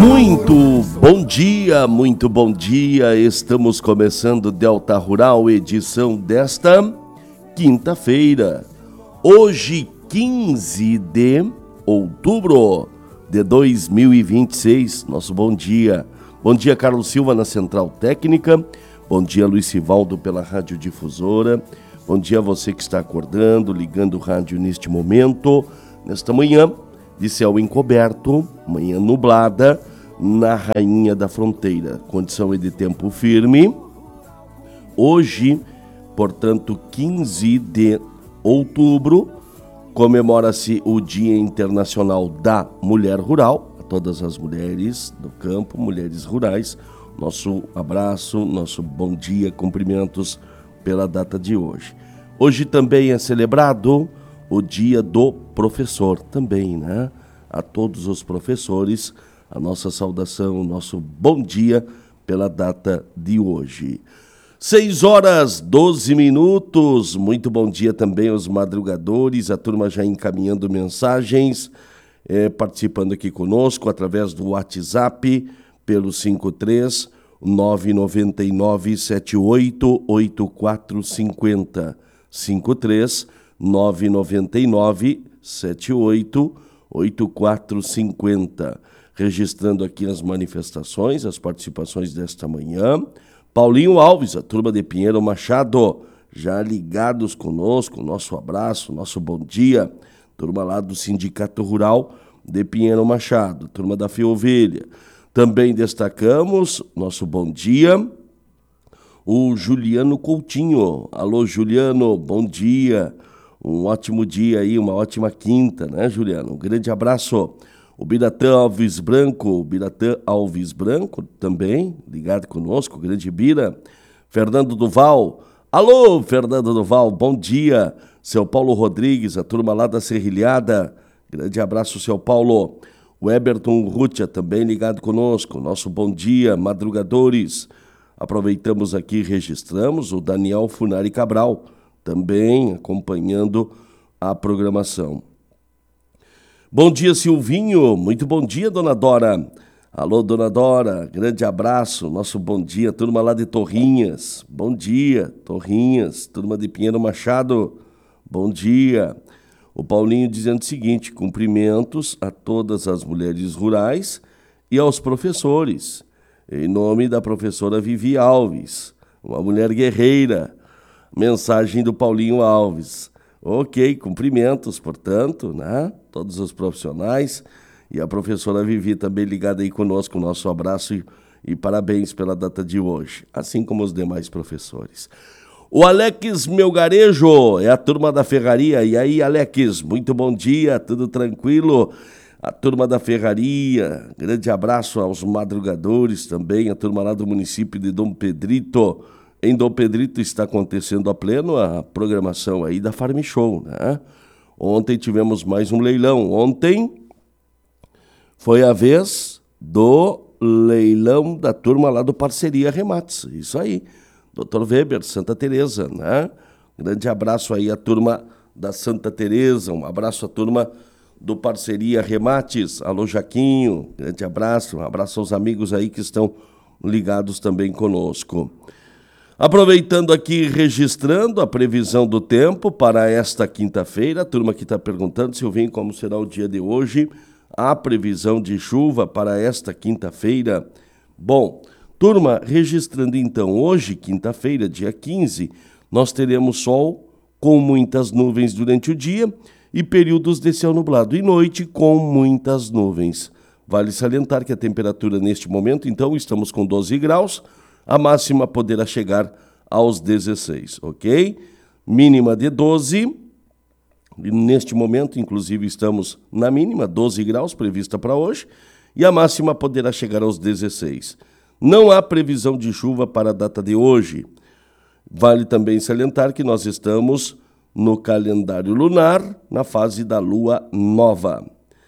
Muito bom dia. Estamos começando Delta Rural, edição desta quinta-feira. Hoje, 15 de outubro de 2026. Nosso bom dia. Bom dia, Carlos Silva na Central Técnica. Bom dia, Luiz Sivaldo pela Rádio Difusora. Bom dia a você que está acordando, ligando o rádio neste momento, nesta manhã de céu encoberto, manhã nublada, na Rainha da Fronteira. Condição é de tempo firme. Hoje, portanto, 15 de outubro, comemora-se o Dia Internacional da Mulher Rural. A todas as mulheres do campo, mulheres rurais, nosso abraço, nosso bom dia, cumprimentos pela data de hoje. Hoje também é celebrado o Dia do Professor, também, né? A todos os professores, a nossa saudação, o nosso bom dia pela data de hoje. 6h12. Muito bom dia também aos madrugadores, a turma já encaminhando mensagens, participando aqui conosco através do WhatsApp, pelo 53 999 78 8450. 53 999 78 8450. Registrando aqui as manifestações, as participações desta manhã. Paulinho Alves, a turma de Pinheiro Machado, já ligados conosco, nosso abraço, nosso bom dia. Turma lá do Sindicato Rural de Pinheiro Machado, turma da Fiovelha. Também destacamos nosso bom dia, o Juliano Coutinho. Alô, Juliano, bom dia. Um ótimo dia aí, uma ótima quinta, né, Juliano? Um grande abraço. O Biratã Alves Branco, também, ligado conosco, grande Bira. Fernando Duval, alô, Fernando Duval, bom dia. Seu Paulo Rodrigues, a turma lá da Serrilhada, grande abraço, seu Paulo. O Eberton Rutia, também ligado conosco, nosso bom dia, madrugadores. Aproveitamos aqui e registramos o Daniel Funari Cabral, também acompanhando a programação. Bom dia, Silvinho. Muito bom dia, Dona Dora. Alô, Dona Dora. Grande abraço. Nosso bom dia. Turma lá de Torrinhas. Bom dia, Torrinhas. Turma de Pinheiro Machado. Bom dia. O Paulinho dizendo o seguinte: cumprimentos a todas as mulheres rurais e aos professores. Em nome da professora Vivi Alves, uma mulher guerreira. Mensagem do Paulinho Alves. Ok, cumprimentos, portanto, né? Todos os profissionais e a professora Vivi também ligada aí conosco, nosso abraço e parabéns pela data de hoje, assim como os demais professores. O Alex Melgarejo é a turma da Ferraria. E aí, Alex, muito bom dia, tudo tranquilo? A turma da Ferraria, grande abraço aos madrugadores também, a turma lá do município de Dom Pedrito. Em Dom Pedrito está acontecendo a pleno a programação aí da Farm Show, né? Ontem tivemos mais um leilão. Ontem foi a vez do leilão da turma lá do Parceria Remates. Isso aí, Dr. Weber, Santa Teresa, né? Grande abraço aí à turma da Santa Teresa, um abraço à turma do Parceria Remates. Alô, Jaquinho, grande abraço, um abraço aos amigos aí que estão ligados também conosco. Aproveitando aqui, registrando a previsão do tempo para esta quinta-feira, a turma que está perguntando, Silvinho, como será o dia de hoje, a previsão de chuva para esta quinta-feira. Bom, turma, registrando então, hoje, quinta-feira, dia 15, nós teremos sol com muitas nuvens durante o dia e períodos de céu nublado, e noite com muitas nuvens. Vale salientar que a temperatura neste momento, então, estamos com 12 graus, a máxima poderá chegar aos 16, ok? Mínima de 12, e neste momento, inclusive, estamos na mínima, 12 graus prevista para hoje, e a máxima poderá chegar aos 16. Não há previsão de chuva para a data de hoje. Vale também salientar que nós estamos no calendário lunar, na fase da lua nova.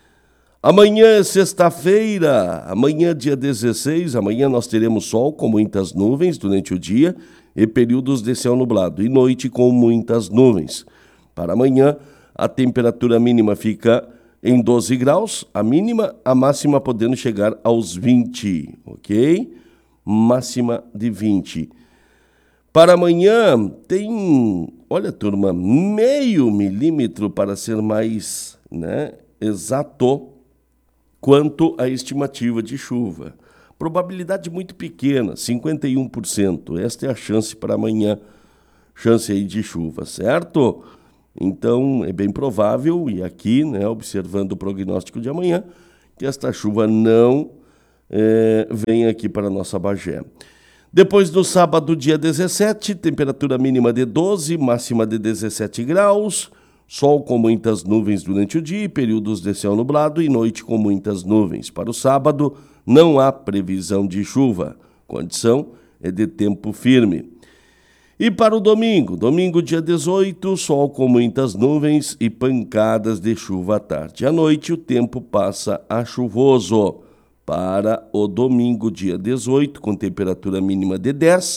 Amanhã é sexta-feira, amanhã dia 16, amanhã nós teremos sol com muitas nuvens durante o dia e períodos de céu nublado, e noite com muitas nuvens. Para amanhã, a temperatura mínima fica em 12 graus, a mínima, a máxima podendo chegar aos 20, ok? Máxima de 20. Para amanhã tem, olha turma, meio milímetro para ser mais exato quanto à estimativa de chuva. Probabilidade muito pequena, 51%. Esta é a chance para amanhã, chance aí de chuva, certo? Então, é bem provável, e aqui, observando o prognóstico de amanhã, que esta chuva não venha aqui para a nossa Bagé. Depois, no sábado, dia 17, temperatura mínima de 12, máxima de 17 graus, sol com muitas nuvens durante o dia, períodos de céu nublado e noite com muitas nuvens. Para o sábado, não há previsão de chuva, condição é de tempo firme. E para o domingo, dia 18, sol com muitas nuvens e pancadas de chuva à tarde. À noite, o tempo passa a chuvoso. Para o domingo, dia 18, com temperatura mínima de 10,